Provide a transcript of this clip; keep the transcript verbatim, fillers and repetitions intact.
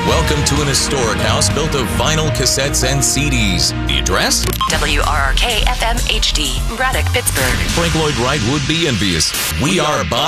Welcome to an historic house built of vinyl cassettes and C Ds. The address? W R R K F M H D, Braddock, Pittsburgh. Frank Lloyd Wright would be envious. We are by